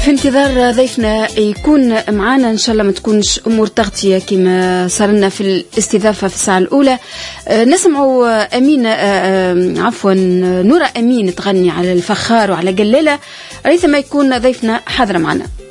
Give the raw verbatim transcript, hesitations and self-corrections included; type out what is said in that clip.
في انتظار ضيفنا يكون معنا إن شاء الله ما تكونش أمور تغطية كما صار لنا في الاستضافة في الساعة الأولى. نسمعوا أمين عفوا نورة أمين تغني على الفخار وعلى قلالة ريثما يكون ضيفنا حاضر معنا.